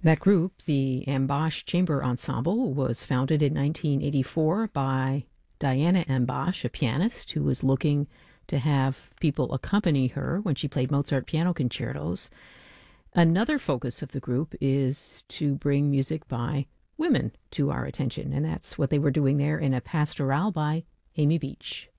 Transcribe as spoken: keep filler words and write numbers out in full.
That group, the Ambosh Chamber Ensemble, was founded in nineteen eighty-four by Diana Ambosh, a pianist who was looking to have people accompany her when she played Mozart piano concertos. Another focus of the group is to bring music by women to our attention, and that's what they were doing there in a pastoral by Amy Beach.